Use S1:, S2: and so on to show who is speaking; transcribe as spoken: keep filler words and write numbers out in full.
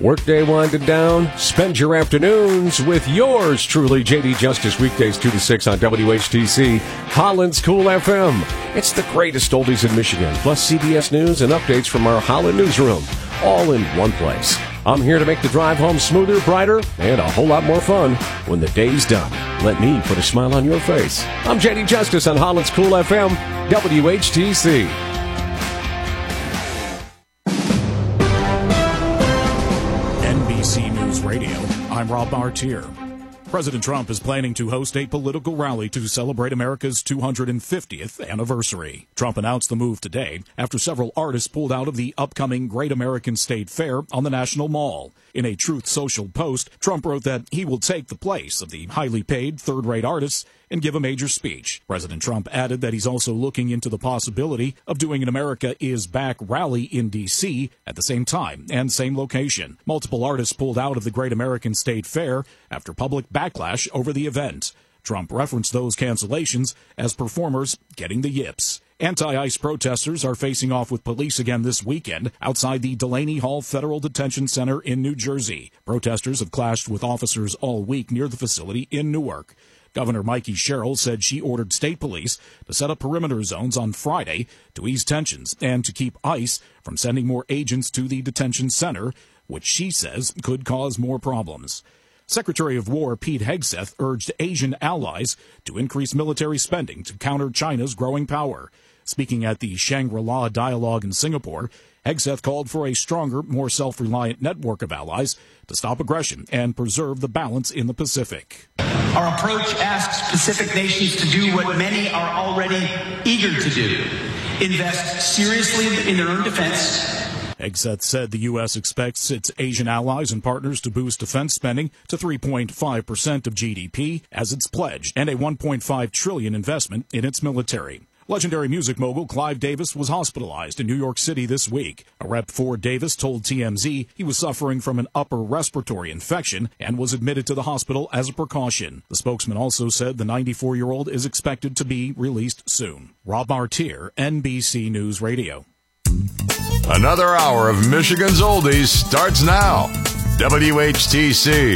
S1: Workday winding down. Spend your afternoons with yours truly, J D Justice, weekdays two to six on W H T C, Holland's Cool F M. It's the greatest oldies in Michigan, plus C B S News and updates from our Holland newsroom, all in one place. I'm here to make the drive home smoother, brighter, and a whole lot more fun when the day's done. Let me put a smile on your face. I'm J D Justice on Holland's Cool F M, W H T C.
S2: N B C News Radio, I'm Rob Martier. President Trump is planning to host a political rally to celebrate America's two hundred fiftieth anniversary. Trump announced the move today after several artists pulled out of the upcoming Great American State Fair on the National Mall. In a Truth Social post, Trump wrote that he will take the place of the highly paid third-rate artists and give a major speech. President Trump added that he's also looking into the possibility of doing an America is Back rally in D C at the same time and same location. Multiple artists pulled out of the Great American State Fair after public backlash over the event. Trump referenced those cancellations as performers getting the yips. Anti-ICE protesters are facing off with police again this weekend outside the Delaney Hall Federal Detention Center in New Jersey. Protesters have clashed with officers all week near the facility in Newark. Governor Mikey Sherrill said she ordered state police to set up perimeter zones on Friday to ease tensions and to keep ICE from sending more agents to the detention center, which she says could cause more problems. Secretary of War Pete Hegseth urged Asian allies to increase military spending to counter China's growing power. Speaking at the Shangri-La Dialogue in Singapore, Hegseth called for a stronger, more self-reliant network of allies to stop aggression and preserve the balance in the Pacific.
S3: Our approach asks Pacific nations to do what many are already eager to do: invest seriously in their own defense.
S2: Hegseth said the U S expects its Asian allies and partners to boost defense spending to three point five percent of G D P as it's pledged, and a one point five trillion dollars investment in its military. Legendary music mogul Clive Davis was hospitalized in New York City this week. A rep for Davis told T M Z he was suffering from an upper respiratory infection and was admitted to the hospital as a precaution. The spokesman also said the ninety-four-year-old is expected to be released soon. Rob Martier, N B C News Radio.
S4: Another hour of Michigan's Oldies starts now. W H T C.